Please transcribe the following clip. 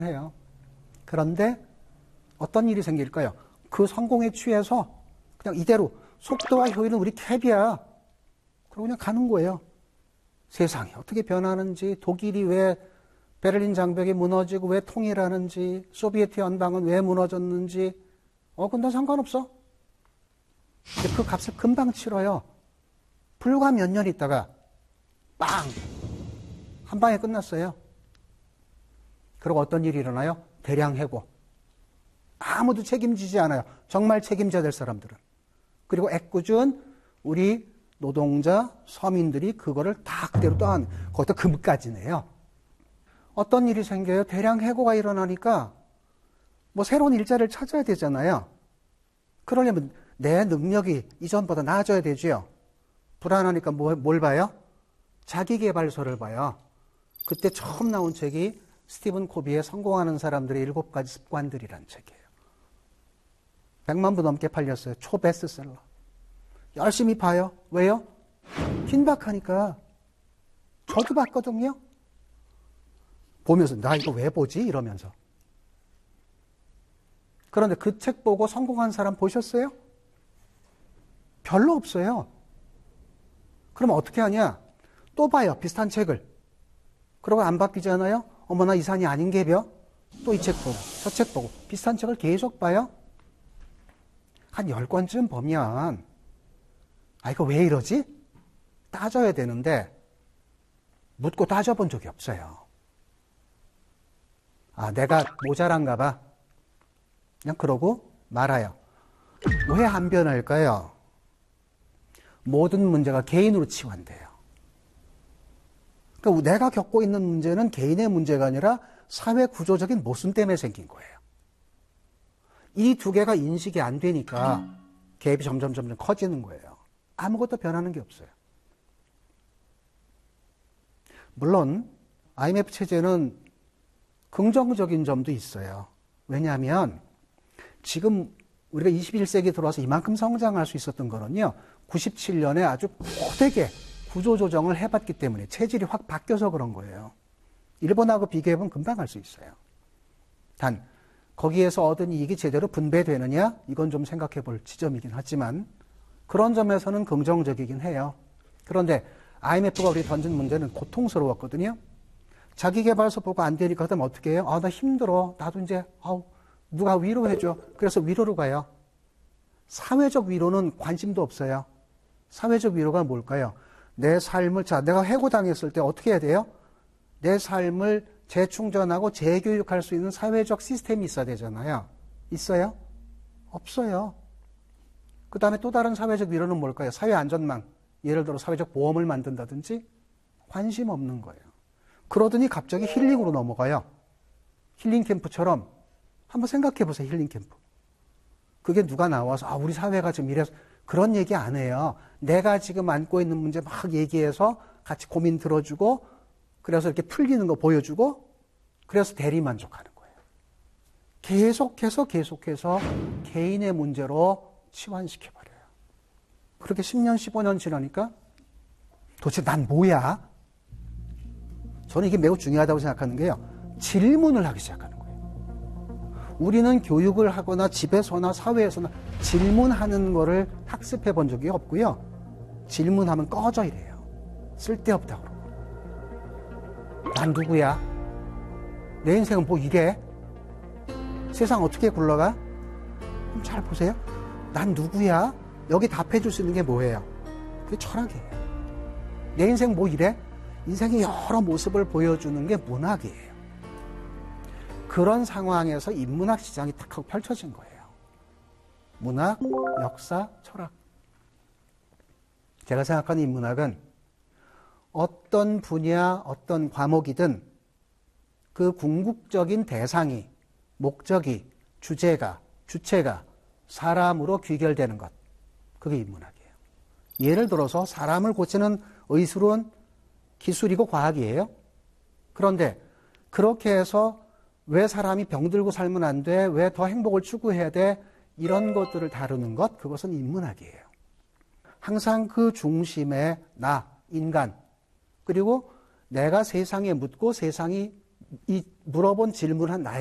해요. 그런데 어떤 일이 생길까요? 그 성공에 취해서 그냥 이대로 속도와 효율은 우리 캡이야. 그러고 그냥 가는 거예요. 세상이 어떻게 변하는지, 독일이 왜 베를린 장벽이 무너지고 왜 통일하는지, 소비에트 연방은 왜 무너졌는지, 그건 다 상관없어. 근데 그 값을 금방 치러요. 불과 몇 년 있다가 빵! 한 방에 끝났어요. 그리고 어떤 일이 일어나요? 대량 해고. 아무도 책임지지 않아요. 정말 책임져야 될 사람들은. 그리고 애꿎은 우리 노동자, 서민들이 그거를 다 그대로 떠안, 거기다 금까지 내요. 어떤 일이 생겨요? 대량 해고가 일어나니까 뭐 새로운 일자리를 찾아야 되잖아요. 그러려면 내 능력이 이전보다 나아져야 되죠. 불안하니까 뭘 봐요? 자기계발서를 봐요. 그때 처음 나온 책이 스티븐 코비의 성공하는 사람들의 7가지 습관들이라는 책이에요. 100만 부 넘게 팔렸어요. 초베스트셀러. 열심히 봐요. 왜요? 긴박하니까. 저도 봤거든요. 보면서 나 이거 왜 보지? 이러면서. 그런데 그 책 보고 성공한 사람 보셨어요? 별로 없어요. 그럼 어떻게 하냐? 또 봐요. 비슷한 책을. 그러고 안 바뀌잖아요? 어머나 이 산이 아닌 게벼? 또 이 책 보고 저 책 보고 비슷한 책을 계속 봐요. 한 10권쯤 보면 이거 왜 이러지? 따져야 되는데 묻고 따져본 적이 없어요. 내가 모자란가 봐. 그냥 그러고 말아요. 왜 안 변할까요? 모든 문제가 개인으로 치환돼요. 그러니까 내가 겪고 있는 문제는 개인의 문제가 아니라 사회 구조적인 모순 때문에 생긴 거예요. 이 두 개가 인식이 안 되니까 갭이 점점 커지는 거예요. 아무것도 변하는 게 없어요. 물론 IMF 체제는 긍정적인 점도 있어요. 왜냐하면 지금 우리가 21세기 들어와서 이만큼 성장할 수 있었던 거는요. 97년에 아주 고되게 구조조정을 해봤기 때문에 체질이 확 바뀌어서 그런 거예요. 일본하고 비교해보면 금방 할 수 있어요. 단 거기에서 얻은 이익이 제대로 분배되느냐? 이건 좀 생각해 볼 지점이긴 하지만 그런 점에서는 긍정적이긴 해요. 그런데 IMF가 우리 던진 문제는 고통스러웠거든요. 자기계발서 보고 안 되니까 그다음 어떻게 해요? 나 힘들어. 나도 이제 누가 위로해줘. 그래서 위로로 가요. 사회적 위로는 관심도 없어요. 사회적 위로가 뭘까요? 내 삶을, 내가 해고당했을 때 어떻게 해야 돼요? 내 삶을 재충전하고 재교육할 수 있는 사회적 시스템이 있어야 되잖아요. 있어요? 없어요. 그 다음에 또 다른 사회적 위로는 뭘까요? 사회안전망. 예를 들어 사회적 보험을 만든다든지 관심 없는 거예요. 그러더니 갑자기 힐링으로 넘어가요. 힐링 캠프처럼 한번 생각해 보세요. 힐링 캠프. 그게 누가 나와서 우리 사회가 지금 이래서 그런 얘기 안 해요. 내가 지금 안고 있는 문제 막 얘기해서 같이 고민 들어주고 그래서 이렇게 풀리는 거 보여주고 그래서 대리만족하는 거예요. 계속해서 개인의 문제로 치환시켜버려요. 그렇게 10년, 15년 지나니까 도대체 난 뭐야? 저는 이게 매우 중요하다고 생각하는 게요. 질문을 하기 시작하는 거예요. 우리는 교육을 하거나 집에서나 사회에서나 질문하는 거를 학습해 본 적이 없고요. 질문하면 꺼져 이래요. 쓸데없다고 그러고. 난 누구야? 내 인생은 뭐 이래? 세상 어떻게 굴러가? 그럼 잘 보세요. 난 누구야? 여기 답해 줄 수 있는 게 뭐예요? 그게 철학이에요. 내 인생 뭐 이래? 인생의 여러 모습을 보여주는 게 문학이에요. 그런 상황에서 인문학 시장이 탁 하고 펼쳐진 거예요. 문학, 역사, 철학. 제가 생각하는 인문학은 어떤 분야, 어떤 과목이든 그 궁극적인 대상이, 목적이, 주제가, 주체가 사람으로 귀결되는 것. 그게 인문학이에요. 예를 들어서 사람을 고치는 의술은 기술이고 과학이에요. 그런데 그렇게 해서 왜 사람이 병들고 살면 안 돼? 왜 더 행복을 추구해야 돼? 이런 것들을 다루는 것, 그것은 인문학이에요. 항상 그 중심에 나, 인간, 그리고 내가 세상에 묻고 세상이 이 물어본 질문한 나에